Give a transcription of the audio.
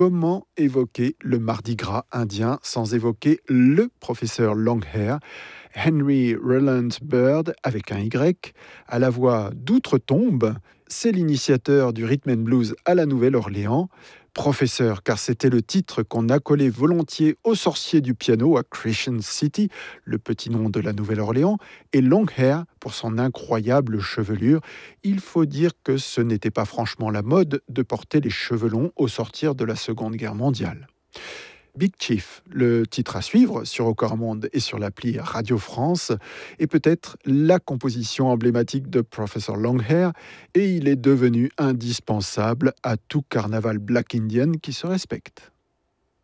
Comment évoquer le Mardi Gras indien sans évoquer le professeur Longhair, Henry Roland Bird avec un Y, à la voix d'outre-tombe? C'est l'initiateur du rhythm and blues à la Nouvelle-Orléans. Professeur, car c'était le titre qu'on accolait volontiers au sorcier du piano à Crescent City, le petit nom de la Nouvelle-Orléans, et Longhair pour son incroyable chevelure. Il faut dire que ce n'était pas franchement la mode de porter les cheveux longs au sortir de la Seconde Guerre mondiale. Big Chief, le titre à suivre sur Au Monde et sur l'appli Radio France, est peut-être la composition emblématique de Professor Longhair et il est devenu indispensable à tout carnaval Black Indian qui se respecte.